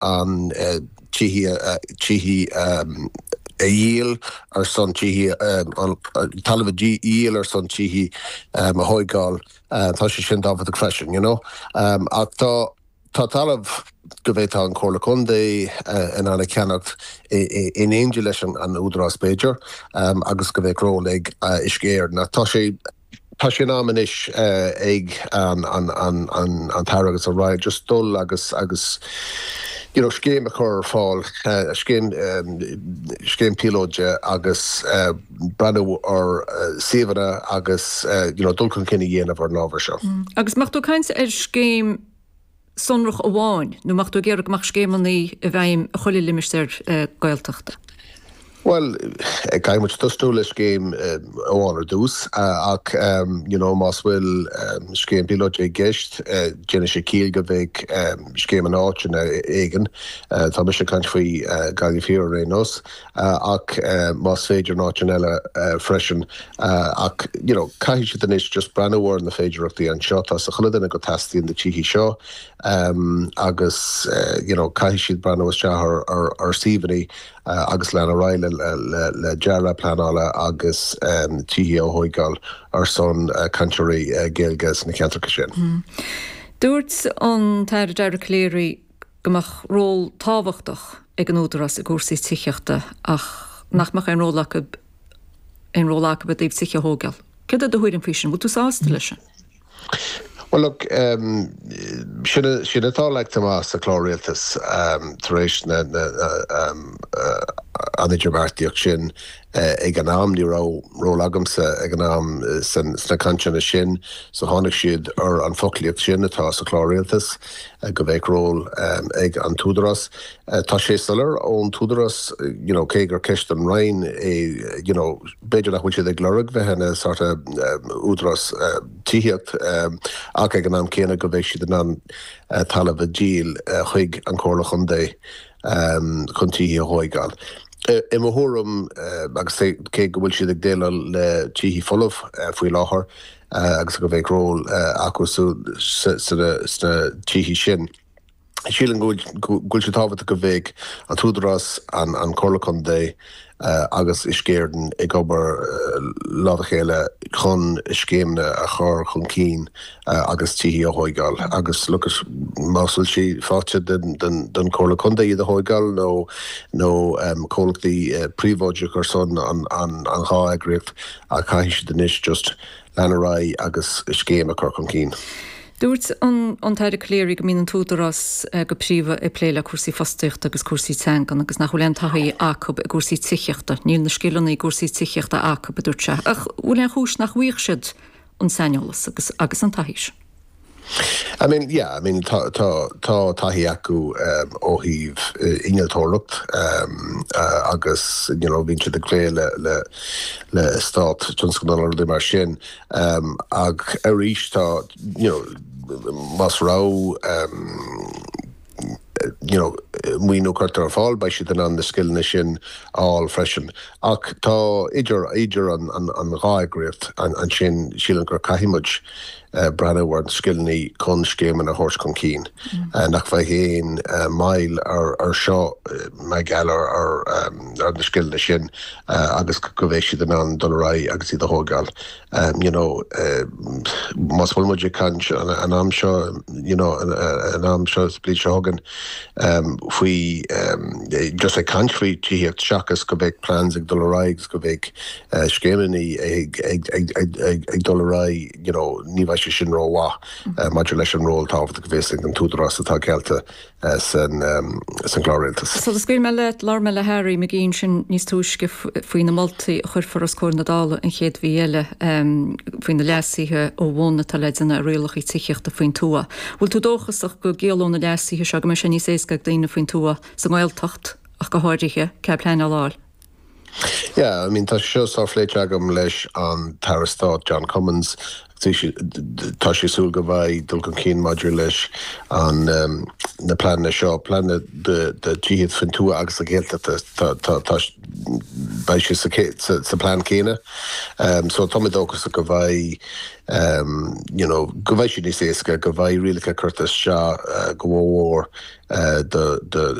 an Chihi a yield ar son Chihi talibh yield ar son Chihi a hoigáil tá sé sin dábhad a freisin, ach tá talamh go bhéh tá an Comhairle Contae in anna ceannacht in éidir leis an údarás Beidear agus go bheith ról ag iscéir na tá sé námanis ag an táragus a ráid just dul agus scéim a chur fáil scéim pilóide agus brenn ar siomhana agus dulcan cinenne dhéanamh ar nábhar seo. Agus mach tú caint scéim sonrach amháin, nó mach tú géarach mach scéimaní a bheim a choilí limistéir gailteachta? Well, caiimiid tostú leis céim amháin ar dús ach más bhfuil scéim pilóide gceist déine sé cíal go bheith scéim an áitina éigean tá mis sé caint faoi gailí fiar rénos ach más féidir náitin eile freisin ach caiithí si den is just brennhhar na féidireachtaí an seo tá sa chuileanna go testaíonn de tíhí seo agus caiithí siad brennhas teathar ar síomhaní agus lena ráile le deara planála agus tíhí ó hoigáil ar son canteoirí géalgas na ceantracha sin. Dúirt an tair deara cléirí gomach ról táhachtach ag an údarás a gúrsaí tíochta ach nachmach an rólacha a dtíobh tíocha hógáil. Cad a thuirann fao sin, bú tú sásta leis sin? Well, look, sinna tá leagta más a chláirialtas tar éis na anidir beartaíoch sin ag an am ní ról agamsa ag an am sna canteanna sin so tháinig siad ar an foclíocht sin atá sa chláirialtas go bheith ról ag an túdaras. Tá sé salar ón túdaras cé gur ceist an rain beidir nach bhfuil siad ag glorag bheith hena sarta údaras tíocht ach ag an am céanna go bheith siad an talamh a díal chuig an Comhairle Contae chun tíhí a hoigáil. I mthúram agus cé go bhfuil siad ag déile le tíhí folamh faoi láthair agus go bheith ról acusú sna tíhí sin. Sílan gúil sé tábhata go bheith an túdarás an Comhairle Contae agus iscéirden ag obair lámha chéile chun scéimne a chur chun cín agus tíhí a hoigáil. Agus lucas másul si fáte den Comhairle Contae iad a hoigáil nó cólachtaí príomhóide chu son an dhá agribh a caiithí den is just lenará agus scéim a chur chun cín. Dúirt an tair cléirí go mín an túdarás go príomh i pléile cuasaí fastaíochta agus cuasaí teangan agus nach bhfuil taithaí acab a cuasaí tíochta, níl na scileanna cuasaí tíochta acab a dúirt se. Ach bhfuil an chúis nach bhuiigh siad an saolas agus an taithís. Tá taithí acu óhíh innealtóireacht agus bhíonn siad a clé le stát tionscanál de mar sin ag arís tá más rá muoinú chuirtar fáil ba siad an na scileanna sin áil freisin ach tá idir an gháigriacht an sin sílan gur caiimiid brennhhar scileannaí chun scéimeann a thuairt chun cín. Nach bheith héin mail ar seo me geall ar na scileanna sin agus go bhéh siad an dorá agus iad a thógáil. Más bhfuil muidir cant an am seo blí seágan faoi just a cant faoi tíocht seachas go bheith plans ag dorá go bheith scéimeannaí ag dorá ní bheith sin róhá maidir leis an ról tábhata go bhéh an túdarás atá cealta san chláirialtas. So scuil me le lár me le hairí me gén sin níos túisce faoin na moltaí chuir for as cóir nadála an chéad bhí eile faoin na leasíthe ó bhna tá leidirna a réalach í tíochta faoin túa. Bhfuil tú dóchasach go géalón na leasíthe se go mar sin níos éasca daoine faoin túa sa gáilteacht ach go háirithe ceap lein aláil. Yeah, tá seo sáfléit agam leis an Tarrastát John Cummins tá sé súil go bhaid dul go cín maidir leis an na planna seo planna de tíhiad fan túa agus a ggéalta baisi sa plan céine. So tomidógus a go bhaid go bhaid sin éasca go bhaid rialacha chuirtas seo go bhór